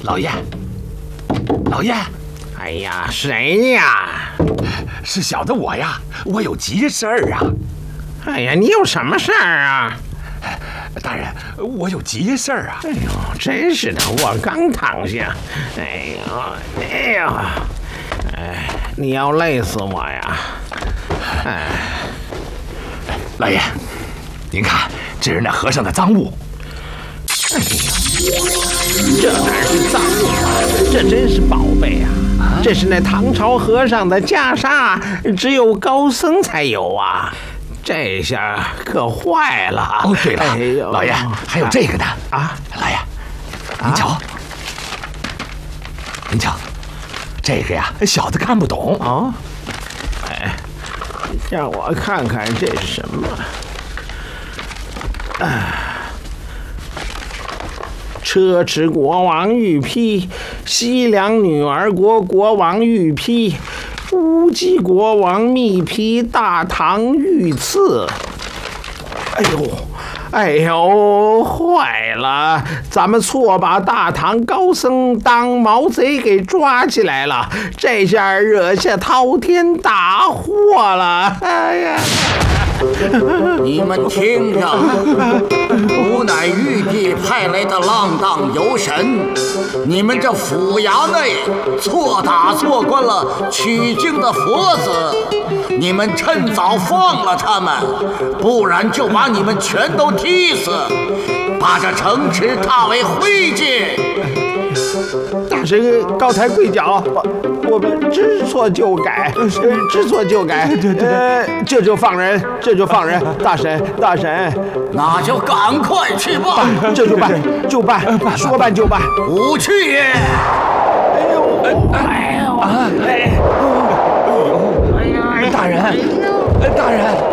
老爷，老爷， 哎呀，谁呀？ 是小的我呀，我有急事儿啊。 哎呀，你有什么事儿啊？ 大人，我有急事儿啊。 哎呦，真是的，我刚躺下。哎呦，你要累死我呀！哎， 老爷，您看，这是那和尚的赃物。 哎呀，这哪是赃物啊？这真是宝贝呀！这是那唐朝和尚的袈裟，只有高僧才有啊。这下可坏了！ 哦，对了， 哎呦， 老爷还有这个呢啊！ 老爷，您瞧，您瞧，这个呀，小的看不懂哦。哎，让我看看这是什么？车迟国王御批，西凉女儿国国王御批，乌鸡国王密批大唐御赐。哎呦，坏了！咱们错把大唐高僧当毛贼给抓起来了，这下惹下滔天大祸了！哎呀！ 你们听着，吾乃玉帝派来的浪荡游神，你们这府衙内错打错关了取经的佛子，你们趁早放了他们，不然就把你们全都踢死，把这城池踏为灰烬。 大神高抬贵脚，我们知错就改，知错就改。这就放人，这就放人。大神， 那就赶快去吧。 这就办，就办，说办就办。 不去也。 大人，大人。